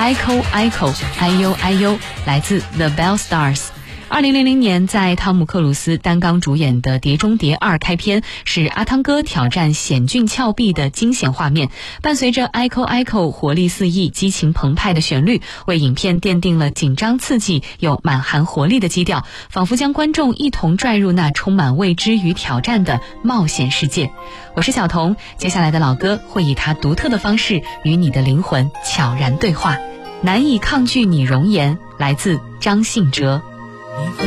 Echo Echo IU IU 来自 The Bell Stars。2000年在汤姆克鲁斯担纲主演的《碟中谍2》开篇，是阿汤哥挑战险峻峭壁的惊险画面，伴随着 Echo Echo 活力四溢、激情澎湃的旋律，为影片奠定了紧张刺激又满含活力的基调，仿佛将观众一同拽入那充满未知与挑战的冒险世界。我是小童，接下来的老歌会以他独特的方式与你的灵魂悄然对话。难以抗拒你容颜，来自张信哲。